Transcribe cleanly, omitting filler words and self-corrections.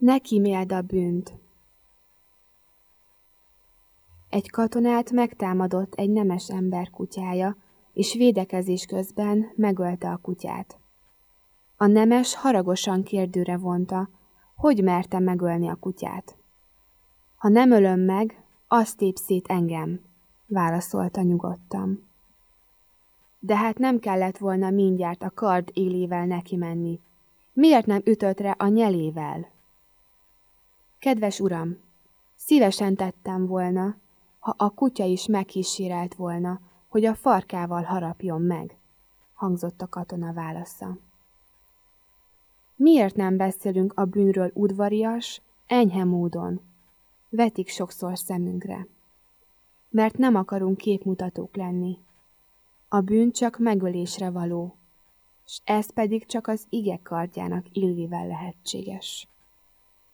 Ne kíméld a bűnt. Egy katonát megtámadott egy nemes ember kutyája, és védekezés közben megölte a kutyát. A nemes haragosan kérdőre vonta, hogy merte megölni a kutyát. Ha nem ölöm meg, azt tép szét engem, válaszolta nyugodtan. De hát nem kellett volna mindjárt a kard élével neki menni. Miért nem ütött rá a nyelével? Kedves uram, szívesen tettem volna, ha a kutya is megkísérelt volna, hogy a farkával harapjon meg, hangzott a katona válasza. Miért nem beszélünk a bűnről udvarias, enyhe módon? Vetik sokszor szemünkre. Mert nem akarunk képmutatók lenni. A bűn csak megölésre való, s ez pedig csak az ige kardjának illével lehetséges.